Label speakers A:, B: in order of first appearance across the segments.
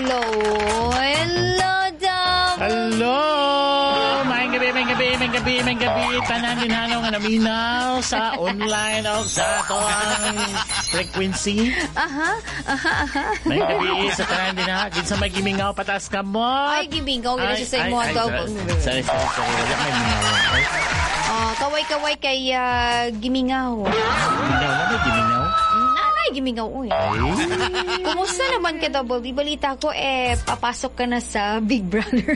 A: Hello. Hello, Dom.
B: Hello. May gabi. Tanan din hanaw nga naminaw sa online o sa ato ang frequency.
A: Aha.
B: May gabi sa tanan din ha. Kinsa may gimingaw patas ka mo.
A: Ay, gimingaw. Gila siya sa imo.
B: Sorry. Wala may mingaw.
A: Kaway kay gimingaw.
B: Gimingaw?
A: Nanay, gimingaw. Uy. Kumusta naman ka, Double B? Balita ko, papasok ka na sa Big Brother.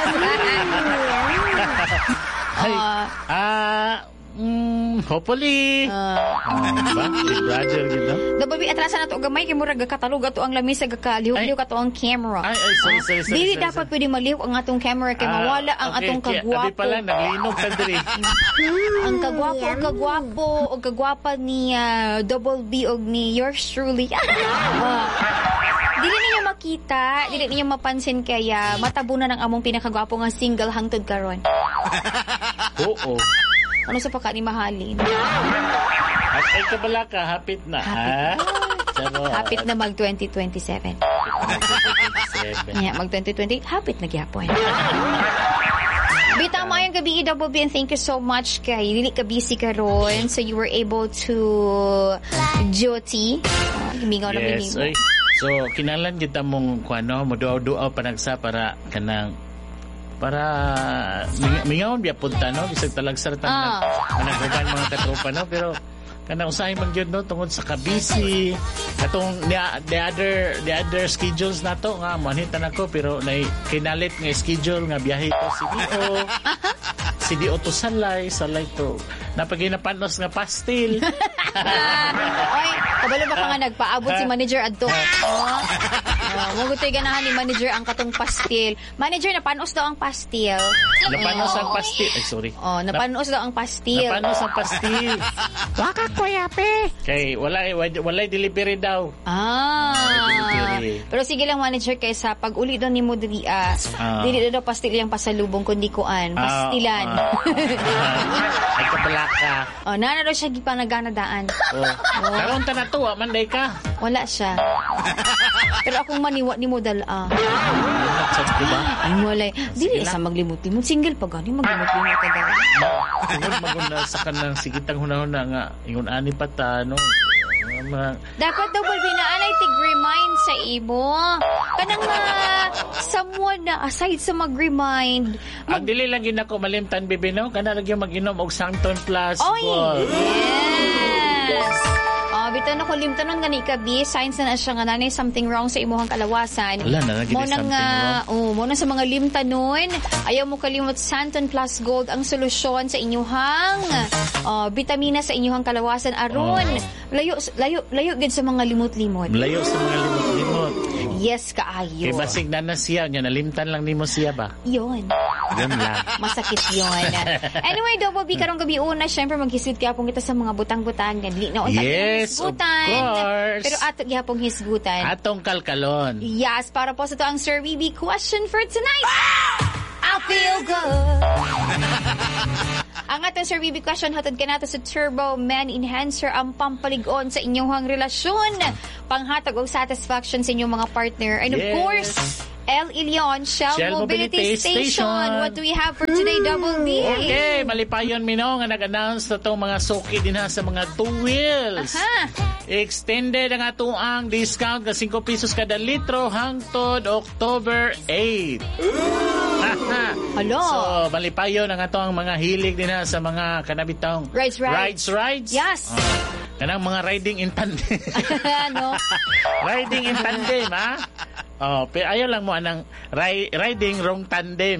B: Hopefully. Big Brother, gito.
A: Double B, atrasan na to gamay, kay mura gakatalog ato ang lamis sa gakaliw ka to ang camera.
B: Sorry.
A: Dili dapat pwede maliw ang atong camera kay mawala ang atong kagwapo.
B: Abi pala, naglinog ka diri.
A: Ang kagwapo o kagwapa ni Double B o ni yours truly. Dili ninyo makita, dili ninyo mapansin kaya matabunan ang among pinakagwapo nga single hangtod karon.
B: Oo.
A: Ano sa pagka ni mahalin?
B: At ay kabala ka, hapit na.
A: Hapit na mag 2027. Mag 2020, hapit na gyapon. Bitaw mayong gabi, Double B, and thank you so much kay dili ka busy karon, so you were able to duty. Himingaw na minimo.
B: So kinalan kita mong kuano, moduaw-duaw panagsa para mingawon biya punta no bisag talagsartan na nagruban mga katropa no pero kana usahay man gyud no tungod sa kabisi katong the other schedules nato nga manhitan ako pero nay kinalit nga schedule nga biyahe to CDO to salay to napaginapanos nga pastil.
A: Oy, kabalo ba ka nga nagpaabot si manager adto? Magutoy ganahan ni manager ang katong pastil. Manager, napanos daw ang pastil.
B: Napanos ang pastil. Ay, sorry.
A: Napanos daw ang pastil.
B: Napanos ang pastil.
A: Waka ko yape.
B: Kay walay delivery daw.
A: Pero sige lang manager kay sa pag-uli daw nimo dili dili daw pastil yang pasalubong kundi kuan, pastilan.
B: Ay kabala ka.
A: Nana daw siya gipanaganadaan.
B: Karon ta na to, manday ka.
A: Wala siya. Pero akong maniwa ni mo dala. Ay, walay. Dili sa maglimot-limot. Single pa gani, maglimot-limot ka daw.
B: Tungod maguna sa kanang sigitang hunahuna nga, ingon ani pa ta, no?
A: Dapat daw balbi na anay tig-remind sa imo. Kanang someone na aside sa mag-remind.
B: Ang dili lang ginako malimtan, bibi, no? Kana lagi mag-inom og Sancton Plus.
A: Oy! Yes! Bito na ko limtanon gani kabi, signs na siya nga nanay something wrong sa imuhang kalawasan.
B: Wala na lagi something wrong.
A: Mo na sa mga limtanon, ayaw mo kalimot Santon Plus Gold ang solusyon sa inyuhang vitamina sa inyuhang kalawasan aron layo gid sa mga limot-limot.
B: Layo sa mga limot-limot.
A: Yes, kaayo.
B: Kay basig na siya, nya nalimtan lang nimo siya ba?
A: Yun lang. Masakit yun. Anyway, Double B, karong gabi una, syempre maghisid kaya pong kita sa mga butang-butang. Dili na unta hisgutan.
B: Of course.
A: Pero ato kaya pong hisgutan.
B: Atong kalkalon.
A: Yes, para po sa ito ang Sir BB question for tonight. I feel good. Ang atong Sir BB question hatod kanato sa Turbo Man Enhancer ang pampalig-on sa inyong relasyon, panghatag og satisfaction sa inyong mga partner, and of course El Ilion Shell Mobility Station. What do we have for today, Double B?
B: Okay, malipayon mino nga nag-announce na itong mga suki din sa mga 2 wheels. Extended ang atuang discount ka 5 pesos kada litro hangtod October 8.
A: Hello.
B: So, malipayon ang atong mga hilig din sa mga kanabitong rides.
A: Yes.
B: Kanang mga riding in tandem. Riding in tandem, ha? Pero ayaw lang mo anang riding wrong tandem.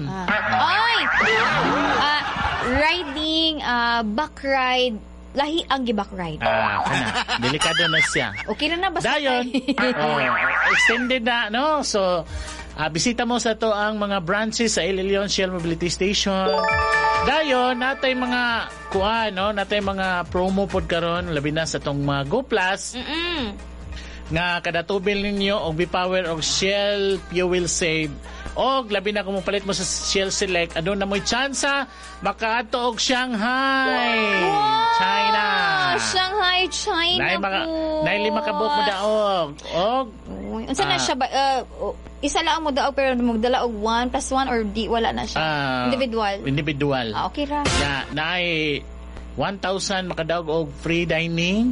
A: Riding, back ride, lahi ang gi-back ride.
B: Delikado na siya.
A: Okay na basta.
B: Dayon, extended na, no? So, bisita mo sa to ang mga branches sa El Ilion Shell Mobility Station. Dayon, natay mga natay mga promo pod karon labi na sa tong mga Go Plus. Nga kada tubil ninyo og B-Power og Shell Fuel Save og labi na kung palit mo sa Shell Select adun na mo'y tsansa makaato og Shanghai.
A: Wow!
B: China.
A: Shanghai Ay, China po.
B: Nailima ka buok mo daog.
A: Unsa na siya ba? Isa lang mo daog pero magdala og 1 plus 1 or di wala na siya. Individual. Okay ra.
B: Na 1,000 makadaog og free dining.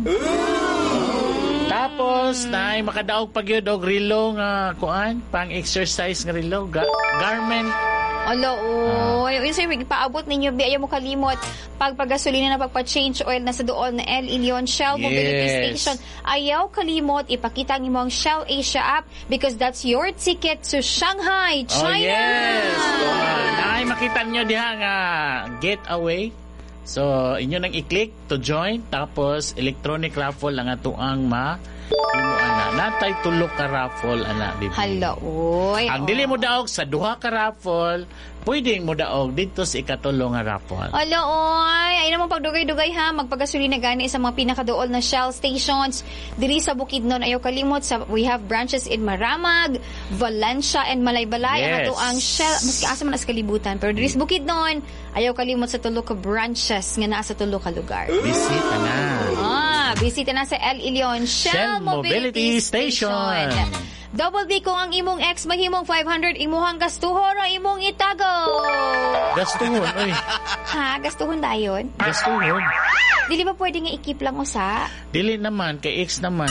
B: Tapos na makadaog pag yun og relo nga kuan pang exercise nga relo garment.
A: Alo, yung sa'yo, ipaabot ninyo, ayaw mo kalimot, pagpagasolina na pagpa-change oil na sa doon na El Elyon Shell Mobility Station, ayaw kalimot, ipakita mo ang Shell Asia app because that's your ticket to Shanghai, China!
B: Oh, yes! Ay, makita nyo diha nga getaway. So, inyo nang i-click to join, tapos electronic raffle lang ato ang natay tulo ka raffle bibi.
A: Hala,
B: ang dili mo daog sa duha ka raffle, pwedeng mo daog dito sa ikatulo nga raffle.
A: Hala, ay naman pagdugay-dugay ha, magpagasolina gani sa mga pinakaduol na Shell stations diri sa Bukidnon. Ayaw kalimot we have branches in Maramag, Valencia and Malaybalay.
B: Yes.
A: Ato ang Shell, maski asa man as kalibutan, pero diri sa Bukidnon, ayaw kalimot sa tulo ka branches nga naa sa tulo ka lugar.
B: Bisita na.
A: Bisita na sa El Elyon Shell Mobility Station. Double B kung ang imong ex mahimong 500 imuhang gastuhon o imong itago.
B: Gastuhon, oy.
A: Ha, gastuhon dayon?
B: Gastuhon.
A: Dili ba pwede nga ikip lang usa?
B: Dili naman kay ex naman.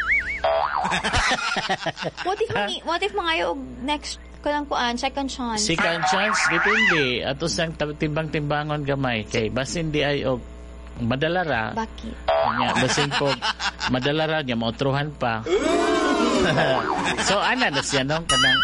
A: What if mangayo og next kanang kuan second chance?
B: Second chance depende ato sang timbang-timbangon gamay kay basin di ay og madalara.
A: Bakit?
B: Nya basin po madalara nya mautruhan pa. So ana na siya nung kanang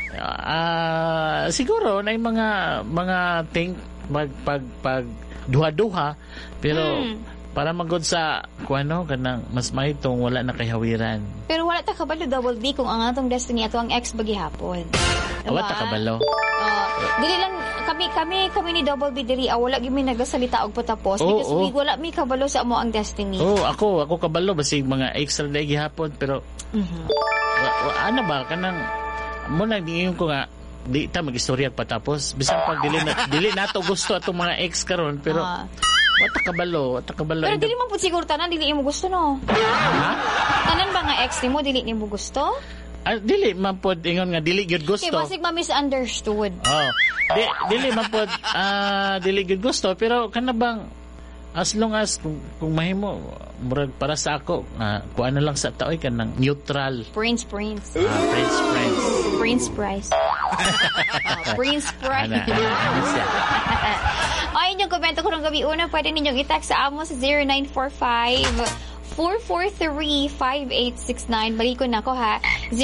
B: siguro na yung mga think pag duha-duha pero para magod sa kuano kanang mas mahitong wala na kay hawiran. Pero
A: wala ta kabalo double B kung ang atong destiny ato ang ex bagihapon.
B: Wala ta kabalo.
A: Dili lang kami ni Double B diri wala gyud mi nagasalita og patapos because wala mi kabalo sa amo ang destiny.
B: Ako kabalo basig mga extra day gihapon pero ano ba kanang mo nang diingon ko nga di ta magistorya patapos bisan pag dili nato gusto atong mga ex karon pero wata kabalo. Pero dili man pud siguro tanan dili mo gusto no. Ha? Tanan ba nga ex nimo dili nimo gusto? Dili man pod ingon nga dili gyud gusto. Kay basig ma-misunderstood. Dili man pod dili gyud gusto pero kana bang as long as kung mahimo murag para sa ako kuan na lang sa taoy kanang neutral. Prince. Prince Price. Prince Price. Ay, inyong komento ko ng gabi una, pwede ninyong i-text sa amo sa 0945-443-5869. Balik ko na ko ha.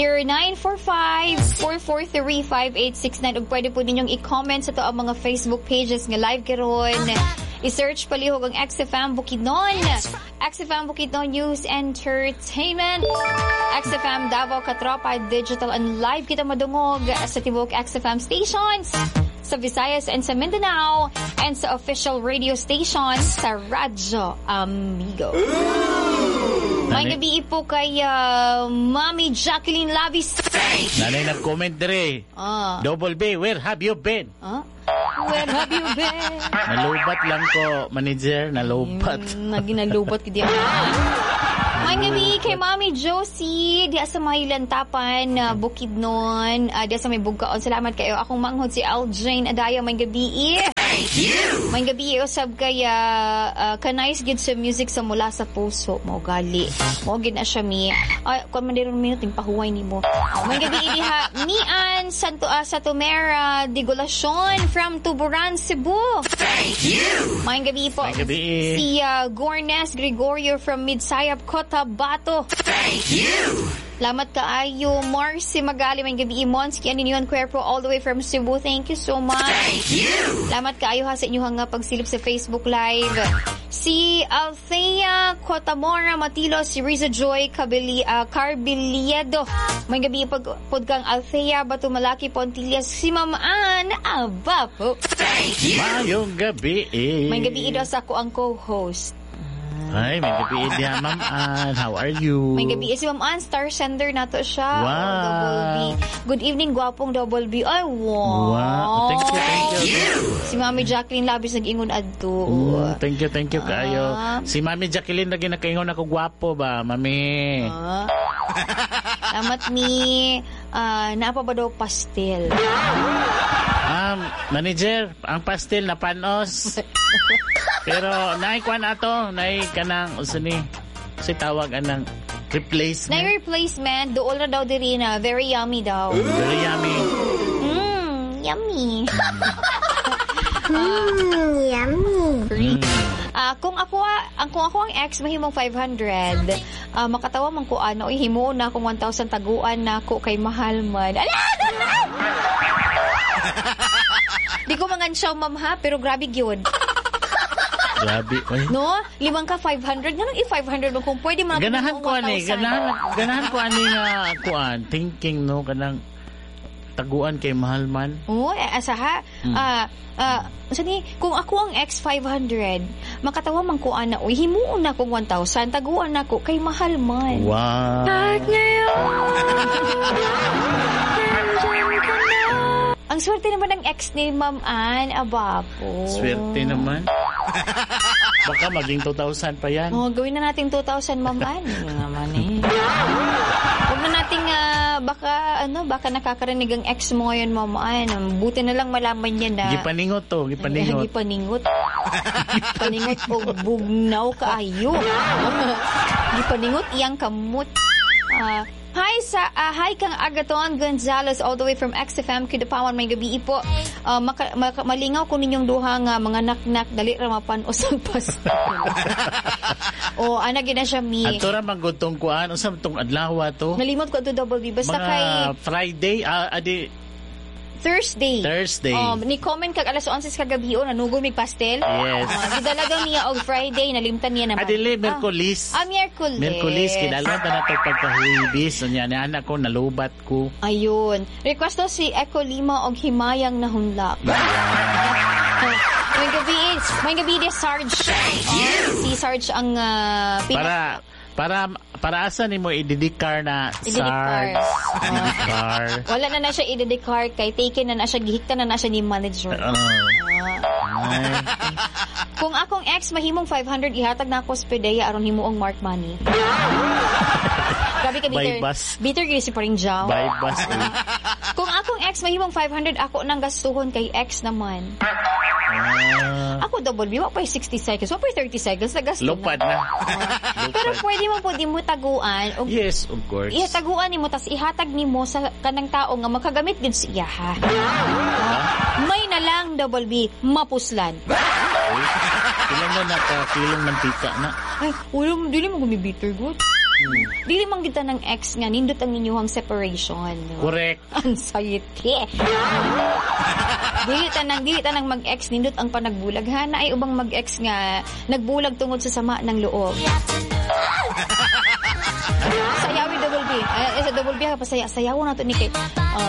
B: 0945-443-5869. Ug pwede po ninyong i-comment sa to ang mga Facebook pages nga live karon. I-search palihog ang XFM Bukidnon. XFM Bukidnon News Entertainment. XFM Davao Katropa Digital and Live kita madungog sa tibok XFM stations sa Visayas and sa Mindanao and sa official radio station sa Radyo Amigo. May gabi po kay Mami Jacqueline Lavis. Nanay nag-comment dire. Double B, where have you been?
A: Where have you been?
B: Nalubat lang ko, manager, nalubat.
A: Nalubat ko diyan. May gabi kay Mami Josie, diya sa may lantapan, Bukidnon, diya sa may Bugkaon. Salamat kayo. Akong manghod si Aljane Adaya. May gabi. May gabi usab kaya kanais gid sa music sa mula sa puso mo gali. Mo gid na siya mi. Ay, kun man diron minuting pahuway nimo. May gabi diha Mian Santo sa Tumera Digulacion from Tuburan, Cebu. Thank you. May gabi po. Si Gornes Gregorio from Midsayap, Cotabato. Thank you. Lamat kaayo Marcy Magali. May gabi Monski Aninion Cuerpo all the way from Cebu. Thank you so much. Thank you. Lamat kaayo ha sa inyong nga pagsilip sa Facebook Live. Si Althea Cotamora Matilo, si Riza Joy Carbiliedo. May gabi pagkang Althea Batumalaki Pontillas, si Mamaan Abapo. Thank you.
B: Mayong gabi.
A: May gabi ito sa ako ang co-host.
B: Ay, may gabi dia, Ma'am Ann. How are you?
A: May gabi si Ma'am Ann, star sender na to siya.
B: Wow.
A: Double B. Good evening, gwapong Double B. Ay, wow.
B: Wow. Thank you.
A: Si Mami Jacqueline labis nag-ingon adto.
B: Thank you kayo. Si Mami Jacqueline lagi nakaingon ako gwapo ba, Mami?
A: Salamat mi. Naapa ba daw pastel?
B: Manager, ang pastel na panos. Pero naikuan ato, kanang usani. Si tawag anang replacement.
A: Na-replacement, dool na daw diri na. Very yummy daw.
B: Very yummy.
A: Yummy.
C: Yummy.
A: Kung ako ang ex mahimong 500, makatawa man ko himo na akong 1,000 taguan na ako kay mahal man. Di ko mangansyaw, ma'am ha, pero grabe gyud.
B: Grabe. Ay.
A: No? 5 ka 500. Ganun 500 mo kung pwede man.
B: Ganahan ko ani nga kuan, thinking no kanang taguan kay mahal man.
A: Asaha. Kung ako ang ex 500, makatawa man ko himuon na kong 1,000, taguan na ko kay mahal man.
B: Wow.
A: At ngayon, ang swerte naman ng ex ni Ma'am Ann, abapo.
B: Swerte naman. Baka maging 2,000 pa yan.
A: Gawin na natin 2,000, Ma'am Ann. Naman Huwag na nating baka nakakarinig ang ex mo ngayon, Ma'am Ann. Buti na lang malaman niya na.
B: Gipaningot to, gipaningot.
A: Gipaningot o bugnaw kaayo. Gipaningot iyang kamot. Hi kang Agaton Gonzales all the way from XFM Kidapawan. May gabi po. Malingaw ko ninyong duha nga mga naknak dali ra mapanos ang pastel. Ana gina siya mi.
B: Ato ra magutong kuan unsa tong adlaw to?
A: Nalimot ko to Double B basta
B: mga
A: kay
B: Friday
A: Thursday. Ni comment kag alas 11 kagabi nanugol mig pastel.
B: Yes.
A: Gidalagang niya og Friday nalimtan niya naman.
B: Adili Miyerkules.
A: Miyerkules.
B: Kinalwan ta nato pagkahuibis unya ni anak ko nalubat ko.
A: Ayun. Request to si Echo Lima og himayang nahunlak. May gabi di Sarge. Si Sarge ang
B: para asa nimo i-dedicate na Sarge.
A: Wala na siya i-dedicate kay taken na siya gihikta na siya ni manager. Kung akong ex mahimong 500 ihatag na ako sa PDEA aron himuong mark money. Grabe ka bitter. Bitter gyud si paring jaw.
B: By bus.
A: Kung akong ex mahimong 500 ako nang gastuhon kay ex naman. Ako Double B, wapay 60 seconds, wapay 30 seconds na gasto
B: Lupad na.
A: Pero pwede mo taguan.
B: Yes, of course.
A: Taguan ni mo, tas ihatag ni mo sa kanang tao nga makagamit din siya, ha? May na lang, Double B, mapuslan.
B: Ilan na nakakilong mantika na?
A: Ay, dili mo gumibitter good. Dili man kita ng ex nga, nindot ang inyong separation.
B: Correct.
A: Anxiety. Dili tanang mag-ex, nindot ang panagbulag. Na ay ubang mag-ex nga, nagbulag tungod sa sama ng loob. Sayawi Double B. Sa Double B, sayawan nato ni kay